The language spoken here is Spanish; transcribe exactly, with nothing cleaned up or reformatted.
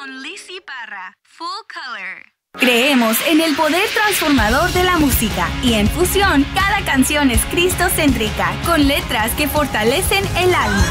con Lizzy Parra, Full Color. Creemos en el poder transformador de la música y en Fusión cada canción es cristocéntrica, con letras que fortalecen el alma.